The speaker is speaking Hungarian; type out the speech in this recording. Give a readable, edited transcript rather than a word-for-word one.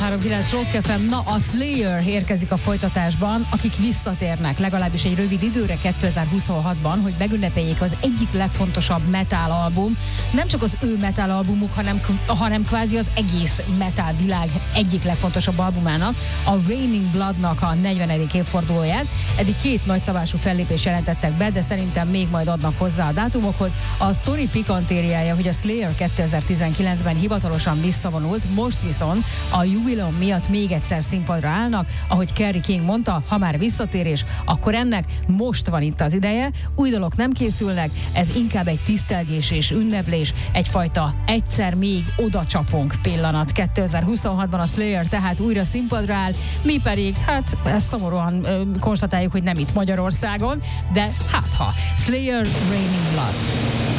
106.3.9 Rock FM. Na, a Slayer érkezik a folytatásban, akik visszatérnek legalábbis egy rövid időre 2026-ban, hogy megünnepeljék az egyik legfontosabb metal album, nem csak az ő metal albumuk, hanem kvázi az egész metal világ egyik legfontosabb albumának, a Raining Bloodnak a 40. évfordulóját. Eddig 2 nagyszabású fellépést jelentettek be, de szerintem még majd adnak hozzá a dátumokhoz. A sztori pikantériája, hogy a Slayer 2019-ben hivatalosan visszavonult, most viszont a jubileum miatt még egyszer színpadra állnak. Ahogy Kerry King mondta, ha már visszatérés, akkor ennek most van itt az ideje. Új dolog nem készülnek, ez inkább egy tisztelgés és ünneplés, egyfajta egyszer még oda csapunk pillanat. 2026-ban a Slayer tehát újra színpadra áll, mi pedig, hát ezt szomorúan konstatáljuk, hogy nem itt Magyarországon, de hát ha. Slayer, Raining Blood.